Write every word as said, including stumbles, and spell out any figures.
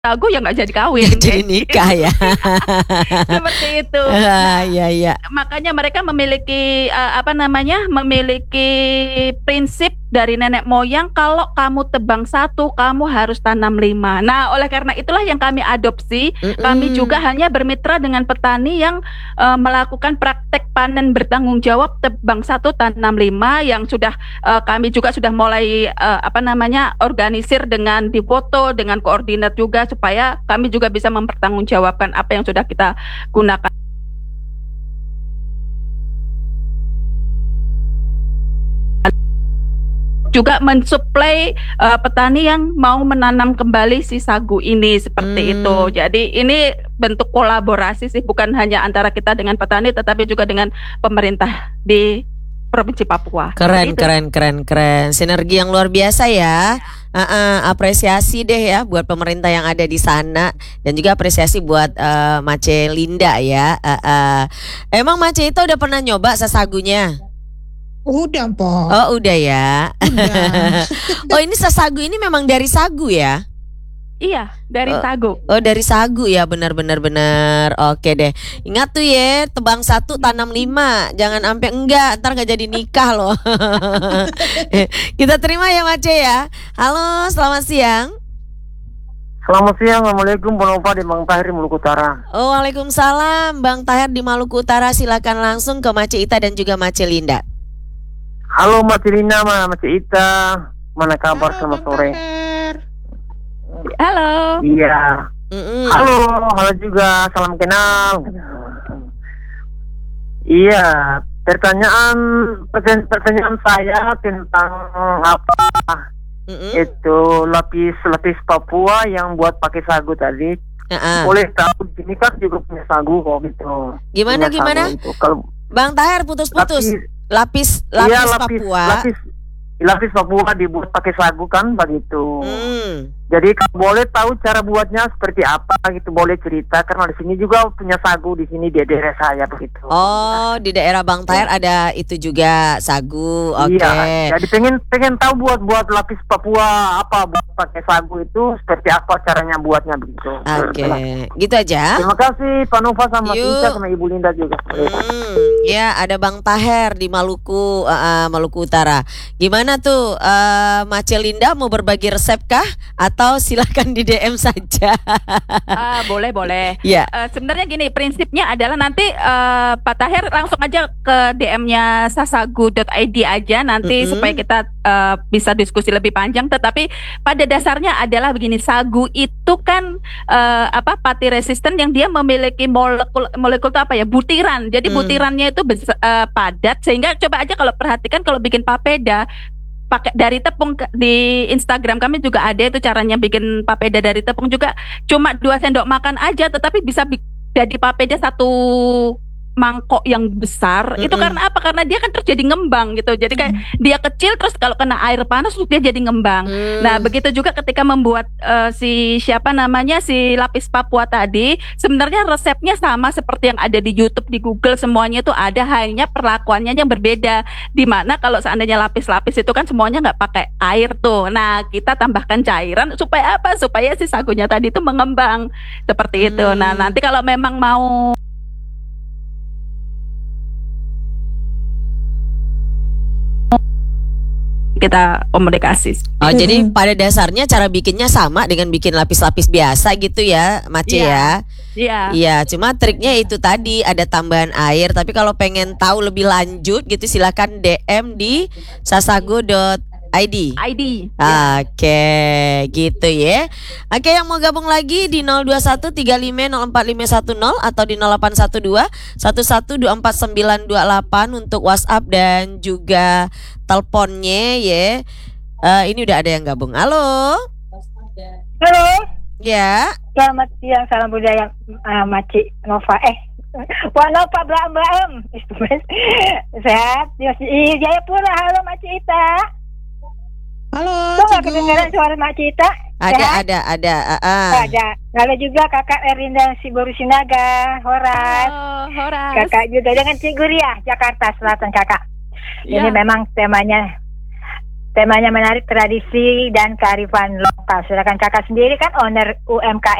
sagu ya nggak jadi kawin. Nggak jadi nikah ya. Seperti itu. Ah, iya iya. Makanya mereka memiliki uh, apa namanya memiliki prinsip dari nenek moyang, kalau kamu tebang satu kamu harus tanam lima. Nah oleh karena itulah yang kami adopsi. Mm-mm. Kami juga hanya bermitra dengan petani yang uh, melakukan praktek panen bertanggung jawab tebang satu tanam lima, yang sudah uh, kami juga sudah mulai uh, apa namanya organisir dengan difoto, dengan koordinat juga, supaya kami juga bisa mempertanggungjawabkan apa yang sudah kita gunakan. Juga mensuplai uh, petani yang mau menanam kembali si sagu ini, seperti hmm. itu. Jadi ini bentuk kolaborasi sih, bukan hanya antara kita dengan petani, tetapi juga dengan pemerintah di Provinsi Papua. Keren, keren, keren, keren. Sinergi yang luar biasa ya. Uh, uh, apresiasi deh ya buat pemerintah yang ada di sana, dan juga apresiasi buat uh, Mace Linda ya. Uh, uh. Emang Mace itu udah pernah nyoba sasagunya? Udah, Po. Oh, udah ya. Udah. Oh, ini sasagu ini memang dari sagu ya? Iya, dari oh, sagu. Oh, dari sagu ya, benar-benar benar. Oke deh. Ingat tuh ya, tebang satu tanam lima. Jangan sampai enggak, ntar gak jadi nikah loh. Kita terima ya Mace ya. Halo, selamat siang. Selamat siang, Assalamualaikum, Bang Nova di Bang Tahir di Maluku Utara. Oh, waalaikumsalam, Bang Tahir di Maluku Utara. Silakan langsung ke Mace Ita dan juga Mace Linda. Halo Mbak Cilina, Mbak Ita, mana kabar? Halo, selamat sore. Halo. Iya. Mm-mm. Halo, halo juga, salam kenal. Iya, pertanyaan pertanyaan saya tentang apa? Mm-mm. Itu lapis lapis Papua yang buat pakai sagu tadi. Uh-uh. Boleh tahu ini kan juga punya sagu kok gitu. Gimana punya gimana? Kalau Bang Tahir putus-putus. Lapis lapis, lapis, iya, lapis Papua. Lapis lapis Papua dibuat pakai sagu kan begitu. Hmm. Jadi kalau boleh tahu cara buatnya seperti apa gitu, boleh cerita, karena di sini juga punya sagu di sini di daerah saya begitu. Oh, di daerah Bang Tahir ada itu juga sagu. Oke. Okay. Iya. Jadi pengen pengen tahu buat buat lapis Papua apa buat pakai sagu itu seperti apa caranya buatnya begitu. Oke. Okay. Gitu aja. Terima kasih Pak Nova sama Tika sama Ibu Linda juga. Hmm. Ya, ada Bang Tahir di Maluku uh, uh, Maluku Utara. Gimana tuh uh, Mace Linda mau berbagi resep kah? Atau silakan di D M saja. Ah, boleh boleh. Ya. Uh, sebenarnya gini, prinsipnya adalah nanti uh, Pak Tahir langsung aja ke D M-nya sasagu dot i d aja nanti, mm-hmm. supaya kita uh, bisa diskusi lebih panjang. Tetapi pada dasarnya adalah begini, sagu itu kan uh, apa pati resisten yang dia memiliki molekul molekul itu apa ya butiran. Jadi mm. butirannya itu bes- uh, padat, sehingga coba aja kalau perhatikan kalau bikin papeda pakai dari tepung, di Instagram kami juga ada itu caranya bikin papeda dari tepung juga, cuma dua sendok makan aja tetapi bisa bi- jadi papeda satu mangkok yang besar. Mm-mm. Itu karena apa? Karena dia kan terjadi ngembang gitu. Jadi kayak mm. dia kecil terus kalau kena air panas dia jadi ngembang. Mm. Nah, begitu juga ketika membuat uh, si siapa namanya si lapis Papua tadi, sebenarnya resepnya sama seperti yang ada di YouTube, di Google, semuanya itu ada, hanya perlakuannya yang berbeda. Dimana kalau seandainya lapis-lapis itu kan semuanya nggak pakai air tuh. Nah, kita tambahkan cairan supaya apa? Supaya si sagunya tadi itu mengembang seperti mm. itu. Nah, nanti kalau memang mau kita komunikasi. Oh, hmm. Jadi pada dasarnya cara bikinnya sama dengan bikin lapis-lapis biasa gitu ya, Mace yeah. ya. Iya. Iya, cuma triknya itu tadi ada tambahan air. Tapi kalau pengen tahu lebih lanjut gitu silakan D M di sasagu dot i d. I D. Oke, gitu ya. Oke, yang mau gabung lagi di nol dua satu tiga lima nol empat lima satu nol atau di nol delapan satu dua satu satu dua empat sembilan dua delapan untuk WhatsApp dan juga teleponnya ya. Uh, ini udah ada yang gabung. Halo. Halo. Ya. Selamat siang, salam budaya uh, Maci Nova. Eh, Wah Nova Blam Blam. Sehat. Di Jayapura. Halo Maci Ita. Halo. Tuh nggak kedengeran suara Mak Cita? Ada, Sehat? ada, ada, uh-uh. Ada. Ada juga kakak Erinda Siboru Sinaga, Horas. Oh, Horas. Kakak juga dengan Ciguria, Jakarta Selatan kakak. Ya. Ini memang temanya temanya menarik, tradisi dan kearifan lokal. Sedangkan kakak sendiri kan owner U M K